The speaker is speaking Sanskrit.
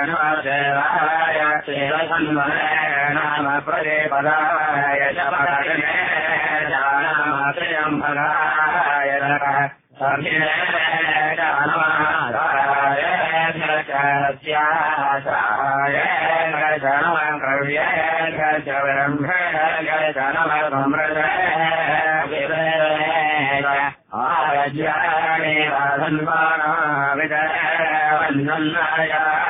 देवाय नाम प्रदेपदाय जानमात्रयम्भगाय जानमादाय सत्यासाय जनमकव्य जनमसमृदय आरज्यानि राधन्वाना विदय वन्दन्नाय